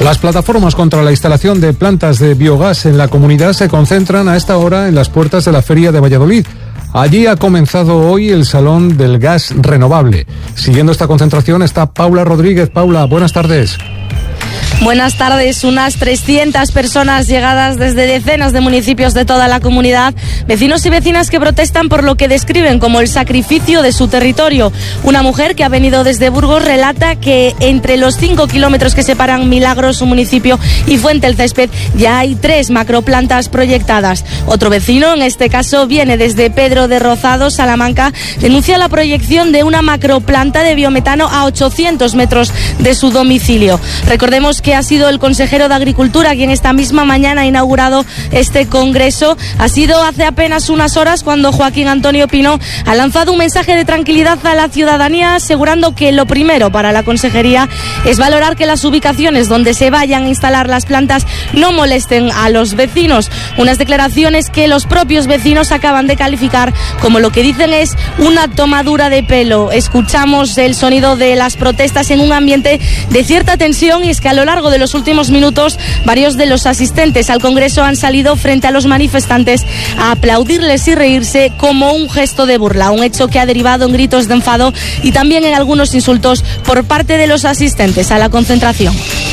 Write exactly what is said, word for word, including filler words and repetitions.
Las plataformas contra la instalación de plantas de biogás en la comunidad se concentran a esta hora en las puertas de la Feria de Valladolid. Allí ha comenzado hoy el Salón del Gas Renovable. Siguiendo esta concentración está Paula Rodríguez. Paula, buenas tardes. Buenas tardes. Unas trescientas personas llegadas desde decenas de municipios de toda la comunidad, vecinos y vecinas que protestan por lo que describen como el sacrificio de su territorio. Una mujer que ha venido desde Burgos relata que entre los cinco kilómetros que separan Milagros, su municipio, y Fuente el Césped ya hay tres macroplantas proyectadas. Otro vecino, en este caso viene desde Pedro de Rozado, Salamanca, denuncia la proyección de una macroplanta de biometano a ochocientos metros de su domicilio. Recordemos que ha sido el consejero de Agricultura quien esta misma mañana ha inaugurado este congreso. Ha sido hace apenas unas horas cuando Joaquín Antonio Pino ha lanzado un mensaje de tranquilidad a la ciudadanía, asegurando que lo primero para la consejería es valorar que las ubicaciones donde se vayan a instalar las plantas no molesten a los vecinos. Unas declaraciones que los propios vecinos acaban de calificar como lo que dicen es una tomadura de pelo. Escuchamos el sonido de las protestas en un ambiente de cierta tensión, y es que a lo largo de los últimos minutos varios de los asistentes al Congreso han salido frente a los manifestantes a aplaudirles y reírse como un gesto de burla, un hecho que ha derivado en gritos de enfado y también en algunos insultos por parte de los asistentes a la concentración.